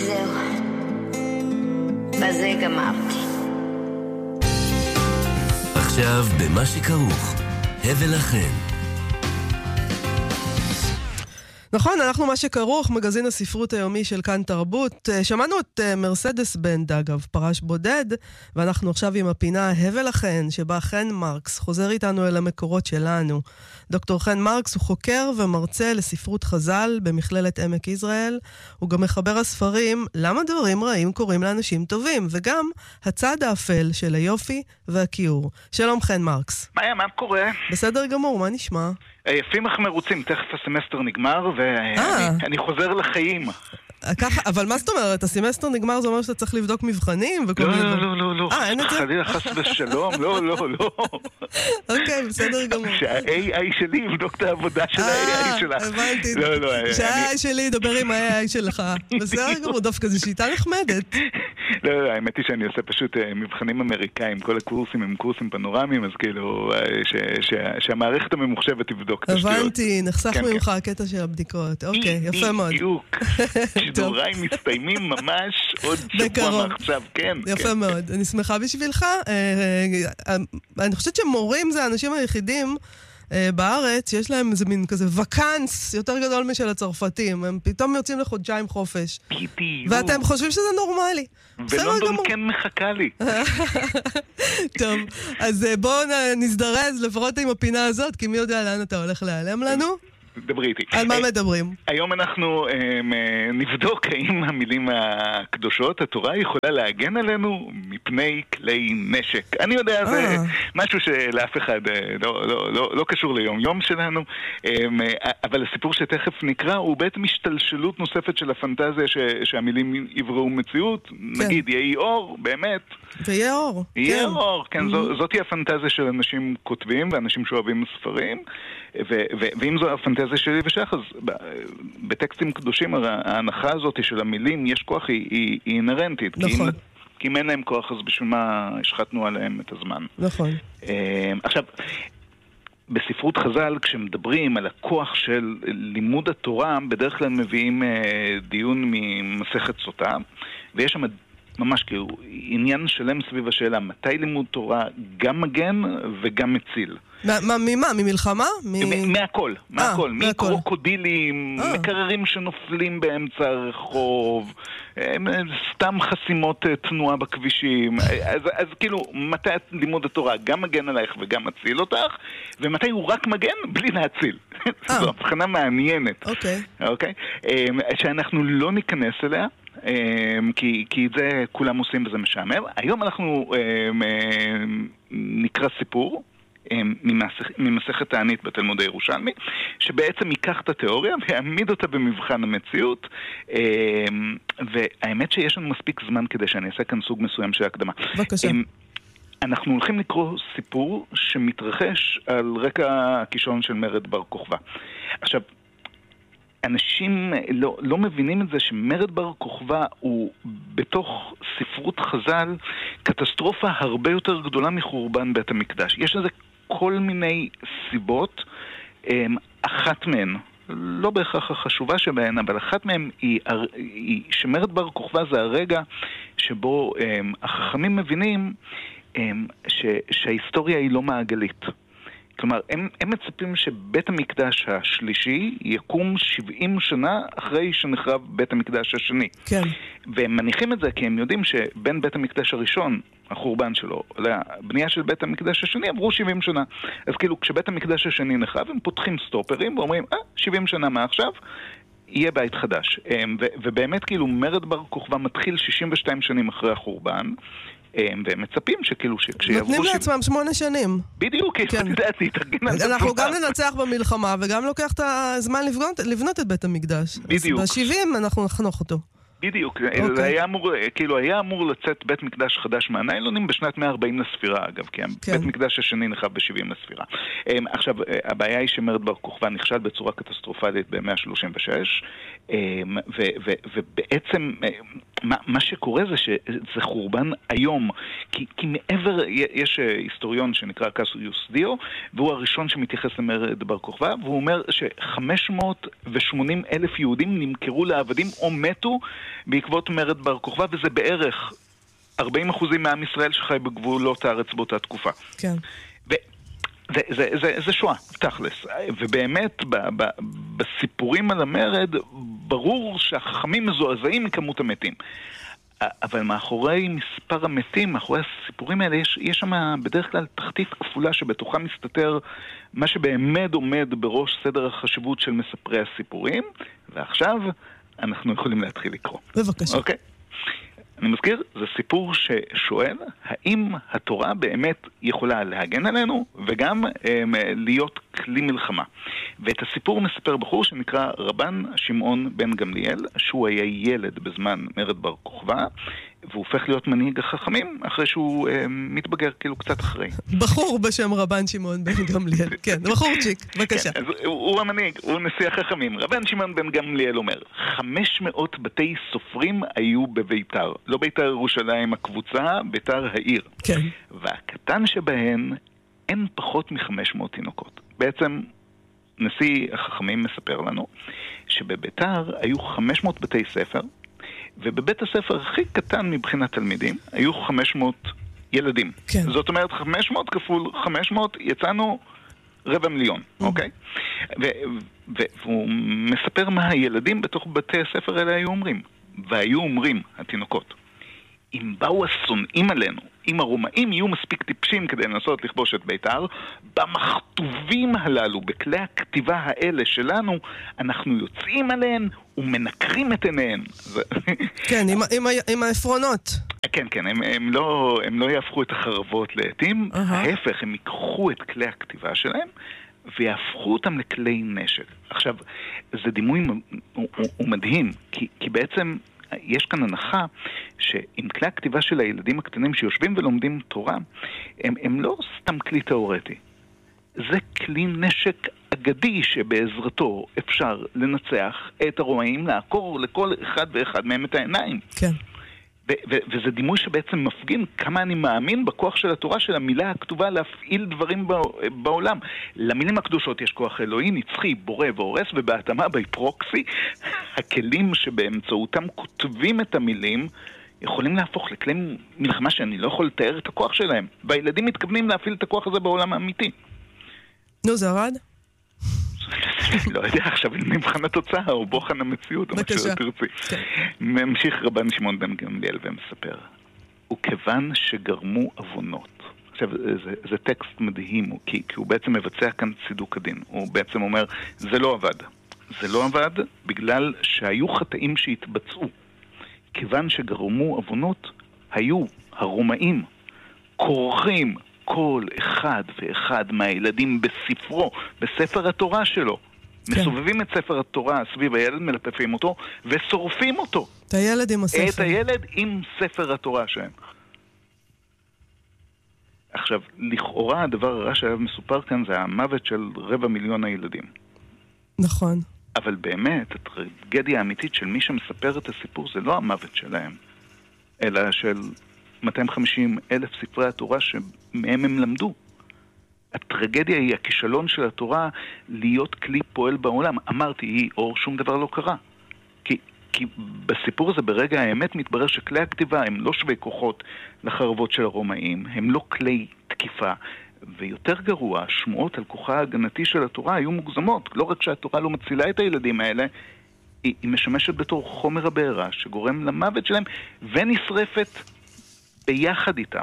וזהו, בזה גמרתי. עכשיו במה שכרוך, הבל לכן. נכון, אנחנו מה שכרוך, מגזין הספרות היומי של כאן תרבות. שמענו את מרסדס בנד, אגב, פרש בודד, ואנחנו עכשיו עם הפינה הבל לכן, שבה חן מרקס חוזר איתנו אל המקורות שלנו. דוקטור חן מרקס הוא חוקר ומרצה לספרות חז"ל במכללת עמק יזרעאל. הוא גם מחבר הספרים למה דברים רעים קורים לאנשים טובים, וגם הצד האפל של היופי והכיעור. שלום חן מרקס. מה קורה? בסדר גמור, מה נשמע? יפים איך מרוצים, תכף הסמסטר נגמר ואני חוזר לחיים. ככה, אבל מה זאת אומרת? הסמסטר נגמר, זה אומר שאתה צריך לבדוק מבחנים וכל מיני... לא, אין את זה? חלילה חס ושלום, לא. אוקיי, בסדר גמור. שה-AI שלי יבדוק את העבודה של ה-AI שלה. הבנתי. שה-AI שלי ידבר עם ה-AI שלך. בסדר גמור, דווקא זו שיטה נחמדת. לא, האמת היא שאני עושה פשוט מבחנים אמריקאים, כל הקורסים הם קורסים פנורמיים, אז כאילו שהמערכת הממוחשבת תבדוק את השטויות. הבנתי, נחסך ממך הקטע של הבדיקות. אוקיי, יפה מאוד. בדיוק. שידוריי מסתיימים ממש עוד שבוע מעכשיו, כן. יפה מאוד, אני שמחה בשבילך. אני חושבת שמורים זה האנשים היחידים בארץ, יש להם איזה מין כזה וקנס יותר גדול משל הצרפתים. הם פתאום יוצאים לחודשיים חופש. ואתם חושבים שזה נורמלי. ולונדון כן מחכה לי. טוב, אז בואו נזדרז לפחות עם הפינה הזאת, כי מי יודע לאן אתה הולך להיעלם לנו? דברי איתי. על מה מדברים? היום אנחנו נבדוק האם המילים הקדושות, התורה יכולה להגן עלינו מפני כלי נשק. אני יודע, זה משהו שלאף אחד לא קשור ליום יום שלנו, אבל הסיפור שתכף נקרא הוא בעצם השתלשלות נוספת של הפנטזיה שהמילים יבראו מציאות. נגיד, יהי אור, באמת. ויהיה אור. יהיה אור, כן. זאת היא הפנטזיה של אנשים כותבים ואנשים שאוהבים ספרים, ואם זו הפנטזיה שלי ושך, אז בטקסטים קדושים ההנחה הזאת של המילים יש כוח, היא אינרנטית. נכון. כי אם אין להם כוח, אז בשביל מה השחטנו עליהם את הזמן. נכון. עכשיו, בספרות חז"ל, כשמדברים על הכוח של לימוד התורה, בדרך כלל מביאים דיון ממסכת סוטה, ויש שם ממש כאילו עניין שלם סביב השאלה, מתי לימוד תורה גם מגן וגם מציל? ממה? ממלחמה? מהכל, מקרוקודילים, מקררים שנופלים באמצע הרחוב, סתם חסימות תנועה בכבישים. אז כאילו, מתי לימוד התורה גם מגן עלייך וגם מציל אותך, ומתי הוא רק מגן בלי להציל. זו הבחנה מעניינת. אוקיי? שאנחנו לא ניכנס אליה, כי את זה כולם עושים וזה משעמם. היום אנחנו נקרא סיפור ממסכת תענית בתלמוד הירושלמי, שבעצם ייקח את התיאוריה ויעמיד אותה במבחן המציאות, והאמת שיש לנו מספיק זמן כדי שאני אעשה כאן סוג מסוים של הקדמה. בבקשה. אנחנו הולכים לקרוא סיפור שמתרחש על רקע הכישלון של מרד בר כוכבא. עכשיו, אנשים לא מבינים את זה שמרד בר כוכבא הוא בתוך ספרות חז"ל קטסטרופה הרבה יותר גדולה מחורבן בית המקדש. יש לזה כל מיני סיבות, אחת מהן, לא בהכרח החשובה שבהן, אבל אחת מהן היא שמרד בר כוכבא זה הרגע שבו החכמים מבינים שההיסטוריה היא לא מעגלית. כלומר, הם מצפים שבית המקדש השלישי יקום 70 שנה אחרי שנחרב בית המקדש השני. כן. והם מניחים את זה כי הם יודעים שבין בית המקדש הראשון, החורבן שלו, לבנייה של בית המקדש השני, עברו 70 שנה. אז כאילו, כשבית המקדש השני נחרב, הם פותחים סטופרים ואומרים, 70 שנה מעכשיו, יהיה בית חדש. ובאמת, כאילו, מרד בר כוכבא מתחיל 62 שנים אחרי החורבן, והם מצפים שכאילו כשיעברו... נותנים לעצמם 8 שנים. בדיוק, את יודעת, להתארגן על זה. אנחנו גם ננצח במלחמה, וגם לוקח את הזמן לבנות את בית המקדש. בדיוק. ב-70 אנחנו נחנוך אותו. בדיוק, זה היה אמור לצאת בית מקדש חדש מהניילונים בשנת 140 לספירה, אגב, כי בית מקדש השני נחרב ב-70 לספירה. עכשיו, הבעיה היא שמרד בר כוכבא נכשל בצורה קטסטרופלית ב-136, ובעצם מה שקורה זה שזה חורבן היום, כי מעבר, יש היסטוריון שנקרא קסיוס דיו, והוא הראשון שמתייחס למרד בר כוכבא, והוא אומר ש580,000 יהודים נמכרו לעבדים או מתו בעקבות מרד בר כוכבא, וזה בערך 40% מעם ישראל שחי בגבולות הארץ באותה תקופה. כן. זה שואה, תכלס. ובאמת, בסיפורים על המרד, ברור שהחכמים מזועזעים מכמות המתים. אבל מאחורי מספר המתים, מאחורי הסיפורים האלה, יש שם בדרך כלל תחתית כפולה שבתוכה מסתתר מה שבאמת עומד בראש סדר החשיבות של מספרי הסיפורים, ועכשיו אנחנו יכולים להתחיל לקרוא. בבקשה. אוקיי? אני מזכיר, זה סיפור ששואל האם התורה באמת יכולה להגן עלינו וגם להיות כלי מלחמה. ואת הסיפור מספר בחור שנקרא רבן שמעון בן גמליאל, שהוא היה ילד בזמן מרד בר כוכבא, והוא הופך להיות מנהיג החכמים אחרי שהוא מתבגר כאילו קצת אחרי. בחור בשם רבן שמעון בן גמליאל, כן, בחורצ'יק, בבקשה. כן, הוא המנהיג, הוא נשיא החכמים. רבן שמעון בן גמליאל אומר, 500 בתי סופרים היו בביתר. לא ביתר ירושלים הקבוצה, ביתר העיר. כן. והקטן שבהן אין פחות מ500 תינוקות. בעצם נשיא החכמים מספר לנו שבביתר היו 500 בתי ספר, ובבית הספר הכי קטן מבחינת תלמידים היו 500 ילדים. כן. זאת אומרת 500 כפול 500 יצאנו 250,000, אוקיי? והוא מספר מה הילדים בתוך בתי הספר האלה היו אומרים. והיו אומרים, התינוקות, אם באו השונאים עלינו, אם הרומאים יהיו מספיק טיפשים כדי לנסות לכבוש את ביתר, במכתובים הללו, בכלי הכתיבה האלה שלנו, אנחנו יוצאים עליהן ומנקרים את עיניהן. כן, עם העפרונות. כן, כן, הם לא יהפכו את החרבות לעתים, ההפך, הם ייקחו את כלי הכתיבה שלהם, ויהפכו אותם לכלי נשק. עכשיו, זה דימוי הוא מדהים, כי בעצם יש כאן הנחה שעם כלי הכתיבה של הילדים הקטנים שיושבים ולומדים תורה, הם לא סתם כלי תיאורטי. זה כלי נשק אגדי שבעזרתו אפשר לנצח את הרומאים, לעקור לכל אחד ואחד מהם את העיניים. כן. וזה דימוי שבעצם מפגין כמה אני מאמין בכוח של התורה, של המילה הכתובה להפעיל דברים בעולם. למילים הקדושות יש כוח אלוהי, נצחי, בורא והורס, ובהתאמה בפרוקסי, הכלים שבאמצעותם כותבים את המילים, יכולים להפוך לכלי מלחמה שאני לא יכול לתאר את הכוח שלהם. והילדים מתכוונים להפעיל את הכוח הזה בעולם האמיתי. נו, זה ערד? לא יודע, עכשיו מבחן התוצאה או בוחן המציאות, או מה שתרצי. ממשיך רבן שמעון בן גמליאל ומספר, וכיוון שגרמו אבונות. עכשיו, זה טקסט מדהים, כי הוא בעצם מבצע כאן צידוק הדין. הוא בעצם אומר, זה לא עבד. זה לא עבד בגלל שהיו חטאים שהתבצעו. כיוון שגרמו אבונות, היו הרומאים כורכים כל אחד ואחד מהילדים בספרו, בספר התורה שלו. כן. מסובבים את ספר התורה סביב הילד, מלפפים אותו, ושורפים אותו. את הילד עם הספר. את הילד עם ספר התורה שלהם. עכשיו, לכאורה הדבר הרע שהיה מסופר כאן זה המוות של 250,000 הילדים. נכון. אבל באמת, הטרגדיה האמיתית של מי שמספר את הסיפור זה לא המוות שלהם, אלא של 250,000 ספרי התורה שמהם הם למדו. הטרגדיה היא הכישלון של התורה להיות כלי פועל בעולם. אמרתי, היא אור, שום דבר לא קרה. כי בסיפור הזה ברגע האמת מתברר שכלי הכתיבה הם לא שווי כוחות לחרבות של הרומאים, הם לא כלי תקיפה. ויותר גרוע, השמועות על כוחה ההגנתי של התורה היו מוגזמות. לא רק שהתורה לא מצילה את הילדים האלה, היא משמשת בתור חומר הבעירה שגורם למוות שלהם ונשרפת ביחד איתם.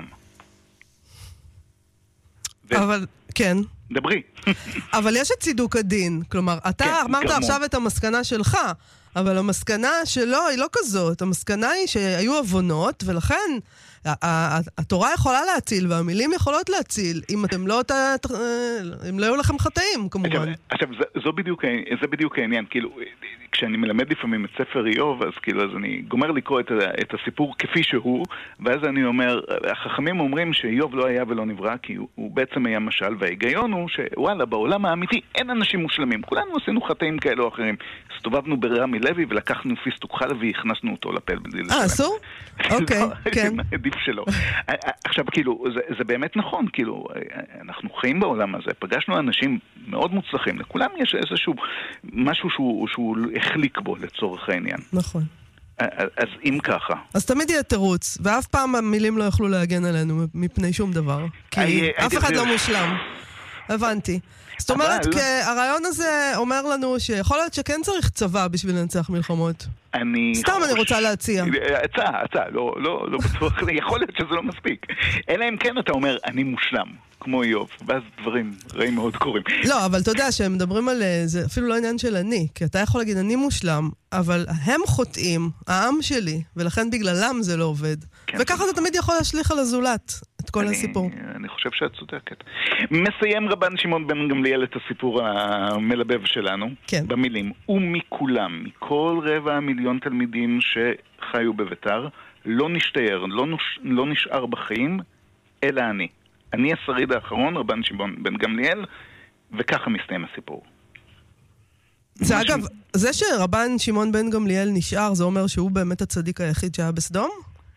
אבל, כן. דברי. אבל יש את צידוק הדין. כלומר, אתה אמרת עכשיו את המסקנה שלך, אבל המסקנה שלו היא לא כזאת. המסקנה היא שהיו אבונות, ולכן התורה יכולה להציל, והמילים יכולות להציל, אם אתם לא, אם לא היו לכם חטאים, כמובן. עכשיו, זה בדיוק העניין. כאילו, כשאני מלמד לפעמים את ספר איוב, אז כאילו, אז אני גומר לקרוא את הסיפור כפי שהוא, ואז אני אומר, החכמים אומרים שאיוב לא היה ולא נברא, כי הוא בעצם היה משל, וההיגיון הוא שוואלה, בעולם האמיתי אין אנשים מושלמים. כולנו עשינו חטאים כאלו או אחרים. הסתובבנו ברע לוי, ולקחנו פיסטוק חלב והכנסנו אותו לפה בלי לשלם. אסור? אוקיי, כן. עדיף שלא. עכשיו, כאילו, זה באמת נכון, כאילו, אנחנו חיים בעולם הזה, פגשנו אנשים מאוד מוצלחים, לכולם יש איזשהו משהו שהוא החליק בו לצורך העניין. נכון. אז אם ככה. אז תמיד יהיה תירוץ, ואף פעם המילים לא יוכלו להגן עלינו מפני שום דבר. כי אף אחד לא מושלם. הבנתי. זאת אומרת, הרעיון הזה אומר לנו שיכול להיות שכן צריך צבא בשביל לנצח מלחמות. סתם אני רוצה להציע. הצעה, לא בטוח, יכול להיות שזה לא מספיק. אלא אם כן אתה אומר, אני מושלם, כמו איוב, ואז דברים רעים מאוד קורים. לא, אבל אתה יודע שהם מדברים על זה, אפילו לא עניין של אני, כי אתה יכול להגיד, אני מושלם, אבל הם חוטאים, העם שלי, ולכן בגללם זה לא עובד. וככה אתה תמיד יכול להשליך על הזולת את כל הסיפור. אני חושב שאת צודקת. מסיים רבן שמעון בן גמליאל את הסיפור המלבב שלנו, במילים, ומכולם, מכל 250,000 תלמידים שחיו בביתר, לא נשתייר, לא נשאר בחיים, אלא אני. אני השריד האחרון, רבן שמעון בן גמליאל, וככה מסתיים הסיפור. זה אגב, זה שרבן שמעון בן גמליאל נשאר, זה אומר שהוא באמת הצדיק היחיד שהיה בסדום?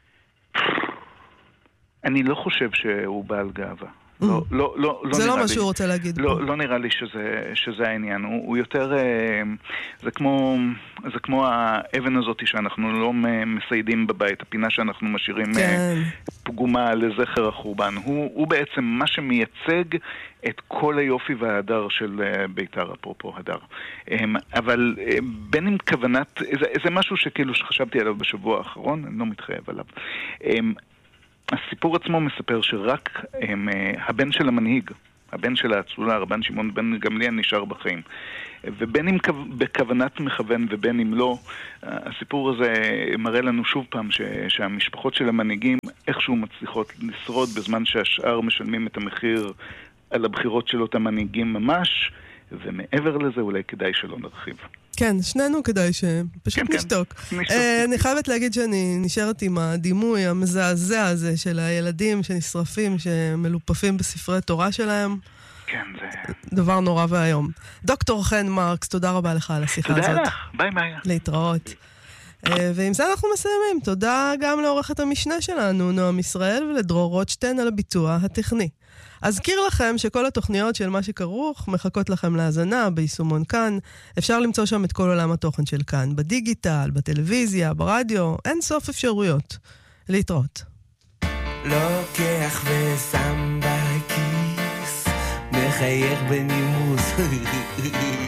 אני לא חושב שהוא בעל גאווה. זה לא מה שהוא רוצה להגיד. לא נראה לי שזה העניין. הוא יותר, זה כמו האבן הזאת שאנחנו לא מסיידים בבית, הפינה שאנחנו משאירים פגומה לזכר החורבן. הוא בעצם מה שמייצג את כל היופי וההדר של ביתר, אפרופו הדר. אבל בין אם כוונת, זה משהו שכאילו שחשבתי עליו בשבוע האחרון, אני לא מתחייב עליו. הסיפור עצמו מספר שרק הבן של המנהיג, הבן של האצולה, רבן שמעון בן גמליאל, נשאר בחיים. ובין אם בכוונת מכוון ובין אם לא, הסיפור הזה מראה לנו שוב פעם שהמשפחות של המנהיגים איכשהו מצליחות לשרוד בזמן שהשאר משלמים את המחיר על הבחירות של אותם מנהיגים ממש, ומעבר לזה אולי כדאי שלא נרחיב. כן, שנינו כדאי שפשוט נשתוק. אני חייבת להגיד שאני נשארת עם הדימוי המזעזע הזה של הילדים שנשרפים, שמלופפים בספרי תורה שלהם. כן, זה דבר נורא והיום. דוקטור חן מרקס, תודה רבה לך על השיחה הזאת. תודה לך, ביי מאיה. להתראות. ועם זה אנחנו מסיימים. תודה גם לעורכת המשנה שלנו, נועם ישראל, ולדרור רוטשטיין על הביצוע הטכני. אזכיר לכם שכל התוכניות של מה שכרוך מחכות לכם להאזנה ביישומון כאן. אפשר למצוא שם את כל עולם התוכן של כאן, בדיגיטל, בטלוויזיה, ברדיו, אין סוף אפשרויות. להתראות. לוקח ושם בכיס, מחייך בנימוס.